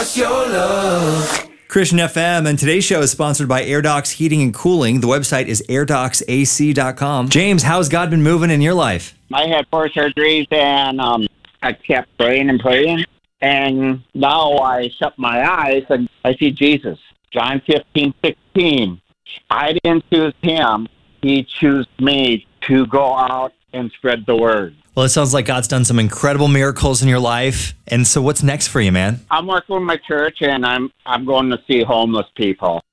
Christian FM, and today's show is sponsored by AirDocs Heating and Cooling. The website is airdocsac.com. James, how's God been moving in your life? I had 4 surgeries, and I kept praying and praying. And now I shut my eyes, and I see Jesus. John 15:16. I didn't choose him. He chose me to go out and spread the word. Well, it sounds like God's done some incredible miracles in your life. And so what's next for you, man? I'm working with my church, and I'm going to see homeless people.